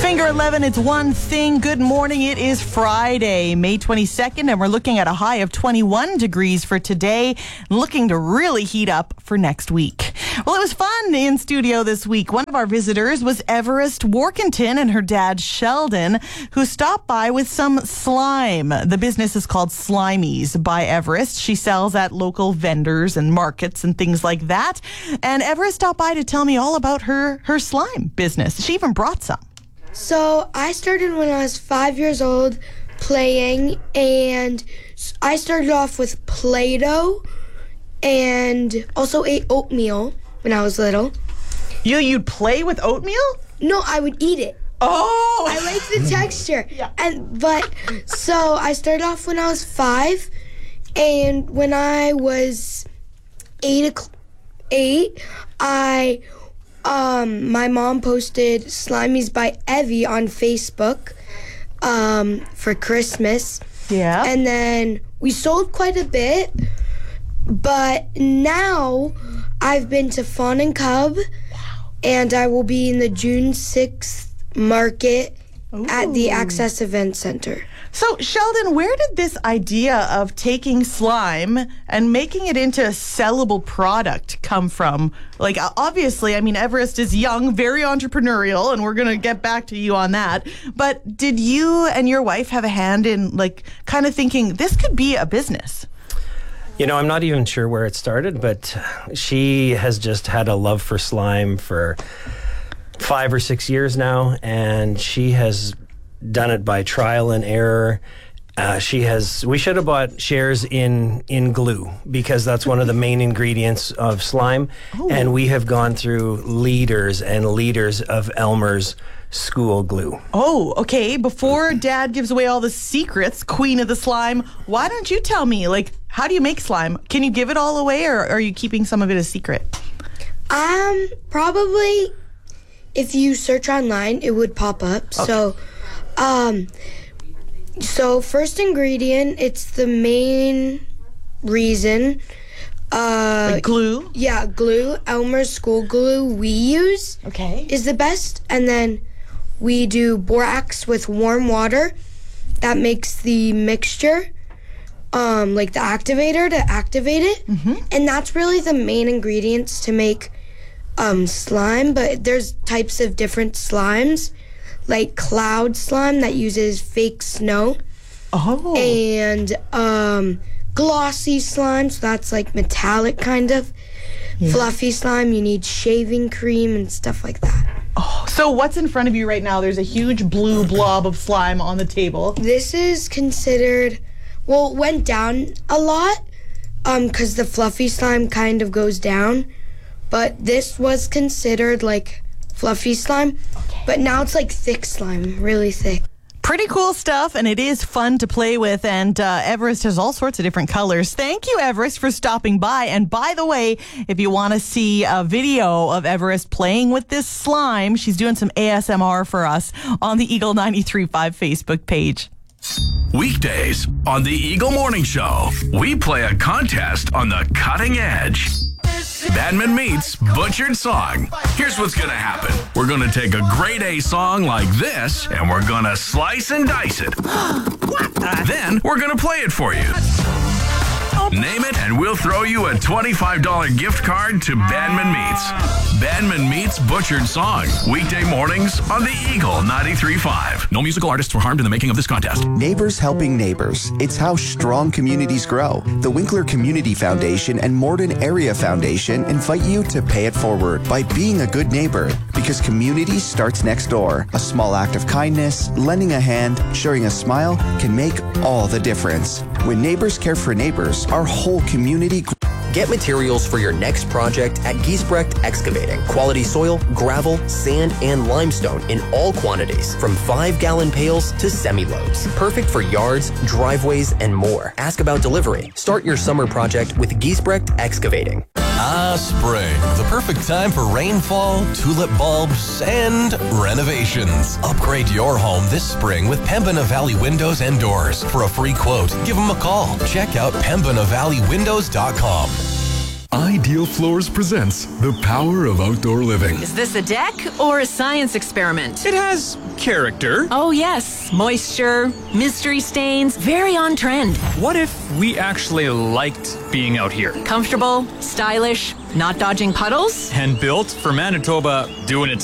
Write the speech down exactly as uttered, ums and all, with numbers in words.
Finger eleven, it's one thing. Good morning. It is Friday, May twenty-second, and we're looking at a high of twenty-one degrees for today, looking to really heat up for next week. Well, it was fun in studio this week. One of our visitors was Everest Workington and her dad, Sheldon, who stopped by with some slime. The business is called Slimies by Everest. She sells at local vendors and markets and things like that. And Everest stopped by to tell me all about her, her slime business. She even brought some. So I started when I was five years old playing, and I started off with Play-Doh and also ate oatmeal when I was little. You, you'd play with oatmeal? No, I would eat it. Oh! I liked the texture. Yeah. And but so I started off when I was five, and when I was eight, eight, I um my mom posted Slimies by Evie on Facebook um for Christmas. Yeah. And then we sold quite a bit, but now I've been to Fawn and Cub, wow. and I will be in the June sixth market Ooh. At the Access Event Center. So, Sheldon, where did this idea of taking slime and making it into a sellable product come from? Like, obviously, I mean, Everest is young, very entrepreneurial, and we're going to get back to you on that. But did you and your wife have a hand in, like, kind of thinking this could be a business? You know, I'm not even sure where it started, but she has just had a love for slime for five or six years now, and she has done it by trial and error. Uh, she has. We should have bought shares in in glue, because that's one of the main ingredients of slime. Oh. And we have gone through liters and liters of Elmer's school glue. Oh, okay. Before Dad gives away all the secrets, Queen of the Slime, why don't you tell me, like, how do you make slime? Can you give it all away, or are you keeping some of it a secret? Um, probably if you search online, it would pop up. Okay. So, um, so first ingredient, it's the main reason. Uh, like glue? Yeah, glue. Elmer's school glue we use okay. is the best. And then we do borax with warm water. That makes the mixture, um, like the activator to activate it. Mm-hmm. And that's really the main ingredients to make um, slime. But there's types of different slimes, like cloud slime that uses fake snow. Oh. And um, glossy slime, so that's like metallic kind of. Yeah. Fluffy slime, you need shaving cream and stuff like that. Oh, so what's in front of you right now? There's a huge blue blob of slime on the table. This is considered, well, it went down a lot um, because the fluffy slime kind of goes down. But this was considered like fluffy slime. Okay. But now it's like thick slime, really thick. Pretty cool stuff, and it is fun to play with, and uh, Everest has all sorts of different colors. Thank you, Everest, for stopping by. And by the way, if you want to see a video of Everest playing with this slime, she's doing some A S M R for us on the Eagle ninety-three point five Facebook page. Weekdays on the Eagle Morning Show, we play a contest on the cutting edge. Badman meets Butchered Song. Here's what's going to happen. We're going to take a grade A song like this, and we're going to slice and dice it. Then we're going to play it for you. Name it, and we'll throw you a twenty-five dollars gift card to Badman Meets. Badman Meets Butchered Song. Weekday mornings on the Eagle ninety-three point five. No musical artists were harmed in the making of this contest. Neighbors helping neighbors. It's how strong communities grow. The Winkler Community Foundation and Morden Area Foundation invite you to pay it forward by being a good neighbor. Because community starts next door. A small act of kindness, lending a hand, sharing a smile can make all the difference. When neighbors care for neighbors, our whole community. Get materials for your next project at Giesbrecht Excavating. Quality soil, gravel, sand, and limestone in all quantities, from five-gallon pails to semi-loads. Perfect for yards, driveways, and more. Ask about delivery. Start your summer project with Giesbrecht Excavating. Ah, spring. The perfect time for rainfall, tulip bulbs, and renovations. Upgrade your home this spring with Pembina Valley Windows and Doors. For a free quote, give them a call. Check out pembina valley windows dot com. Ideal Floors presents the power of outdoor living. Is this a deck or a science experiment? It has character. Oh, yes. Moisture, mystery stains, very on trend. What if we actually liked being out here? Comfortable, stylish, not dodging puddles. And built for Manitoba doing its